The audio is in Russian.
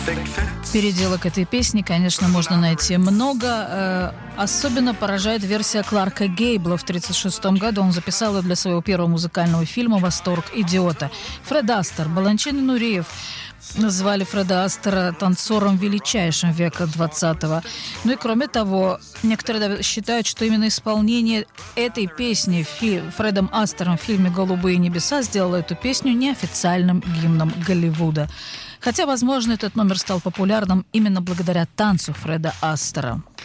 Переделок этой песни, конечно, можно найти много. Особенно поражает версия Кларка Гейбла. В 1936 году он записал ее для своего первого музыкального фильма «Восторг идиота». Фред Астер, Баланчин и Нуриев назвали Фреда Астера танцором величайшим века 20-го. Ну и кроме того, некоторые считают, что именно исполнение этой песни Фредом Астером в фильме «Голубые небеса» сделало эту песню неофициальным гимном Голливуда. Хотя, возможно, этот номер стал популярным именно благодаря танцу Фреда Астера.